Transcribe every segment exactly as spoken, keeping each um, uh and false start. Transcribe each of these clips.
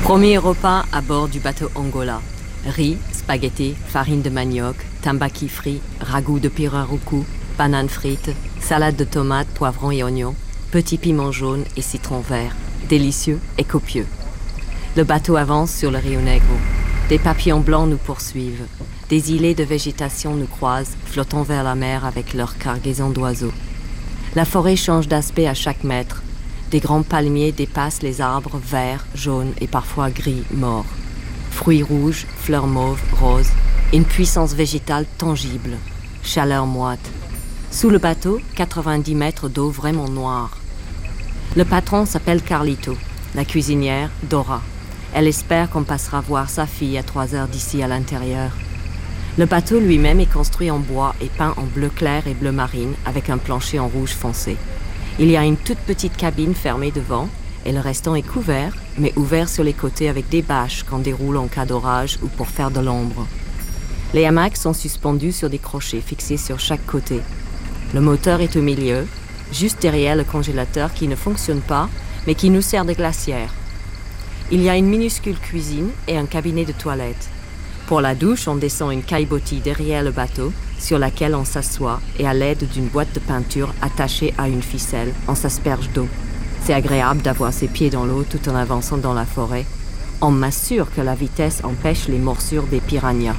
Premier repas à bord du bateau Angola. Riz, spaghettis, farine de manioc, tambaki frit, ragoût de pirarucu, bananes frites, salade de tomates, poivrons et oignons, petits piments jaunes et citrons verts. Délicieux et copieux. Le bateau avance sur le Rio Negro. Des papillons blancs nous poursuivent. Des îlets de végétation nous croisent, flottant vers la mer avec leur cargaison d'oiseaux. La forêt change d'aspect à chaque mètre. Des grands palmiers dépassent les arbres verts, jaunes et parfois gris morts. Fruits rouges, fleurs mauves, roses, une puissance végétale tangible. Chaleur moite. Sous le bateau, quatre-vingt-dix mètres d'eau vraiment noire. Le patron s'appelle Carlito, la cuisinière Dora. Elle espère qu'on passera voir sa fille à trois heures d'ici à l'intérieur. Le bateau lui-même est construit en bois et peint en bleu clair et bleu marine avec un plancher en rouge foncé. Il y a une toute petite cabine fermée devant et le restant est couvert, mais ouvert sur les côtés avec des bâches qu'on déroule en cas d'orage ou pour faire de l'ombre. Les hamacs sont suspendus sur des crochets fixés sur chaque côté. Le moteur est au milieu, juste derrière le congélateur qui ne fonctionne pas, mais qui nous sert de glacière. Il y a une minuscule cuisine et un cabinet de toilette. Pour la douche, on descend une caillebotis derrière le bateau, sur laquelle on s'assoit et à l'aide d'une boîte de peinture attachée à une ficelle, on s'asperge d'eau. C'est agréable d'avoir ses pieds dans l'eau tout en avançant dans la forêt. On m'assure que la vitesse empêche les morsures des piranhas.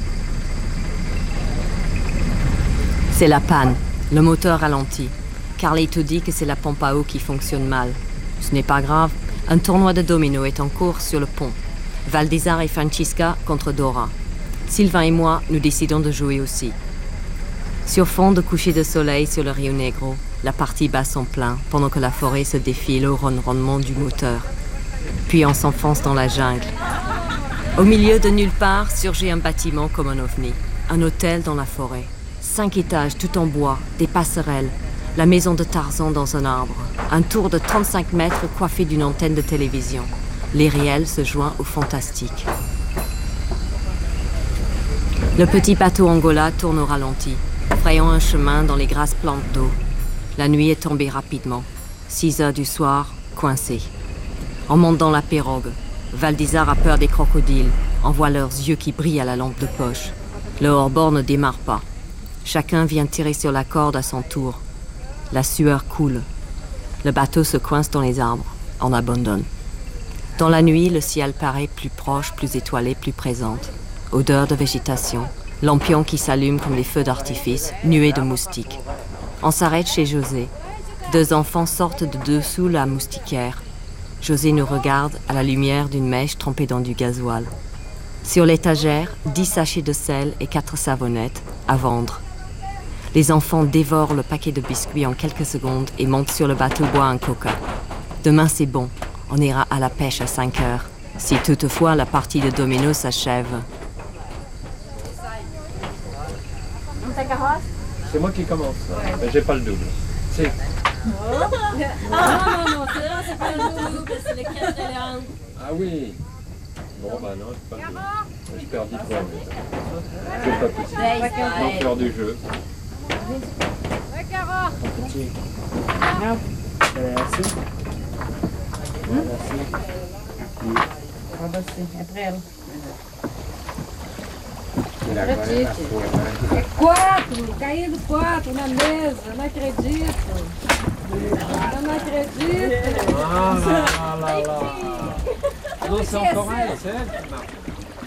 C'est la panne. Le moteur ralentit. Carlito dit que c'est la pompe à eau qui fonctionne mal. Ce n'est pas grave. Un tournoi de domino est en cours sur le pont. Valdizar et Francisca contre Dora. Sylvain et moi, nous décidons de jouer aussi. Sur fond de coucher de soleil sur le Rio Negro, la partie bat son plein pendant que la forêt se défile au ronronnement du moteur. Puis on s'enfonce dans la jungle. Au milieu de nulle part surgit un bâtiment comme un ovni. Un hôtel dans la forêt. Cinq étages tout en bois, des passerelles. La maison de Tarzan dans un arbre. Un tour de trente-cinq mètres coiffé d'une antenne de télévision. L'irréel se joint au fantastique. Le petit bateau Angola tourne au ralenti, frayant un chemin dans les grasses plantes d'eau. La nuit est tombée rapidement. Six heures du soir, coincé. On monte dans la pirogue. Valdizar a peur des crocodiles. On voit leurs yeux qui brillent à la lampe de poche. Le hors-bord ne démarre pas. Chacun vient tirer sur la corde à son tour. La sueur coule. Le bateau se coince dans les arbres. On abandonne. Dans la nuit, le ciel paraît plus proche, plus étoilé, plus présente. Odeur de végétation, lampions qui s'allument comme les feux d'artifice, nuées de moustiques. On s'arrête chez José. Deux enfants sortent de dessous la moustiquaire. José nous regarde à la lumière d'une mèche trempée dans du gasoil. Sur l'étagère, dix sachets de sel et quatre savonnettes à vendre. Les enfants dévorent le paquet de biscuits en quelques secondes et montent sur le bateau boire un coca. Demain c'est bon, on ira à la pêche à cinq heures, si toutefois la partie de domino s'achève. C'est moi qui commence, mais j'ai pas le double. C'est... Ah non, non, c'est là, c'est pas le double, c'est les quatre éléments. Ah oui. Bon, bah non, c'est pas le double. Je perds dix points. C'est pas possible. Non, peur du jeu. Ouais, Cara. Petit. Non. Merci. Merci. Ah bah c'est après elle. É quatro, caindo quatro na mesa, não acredito. Eu não acredito. Ah là là là là. Non, c'est encore un, c'est elle qui marque.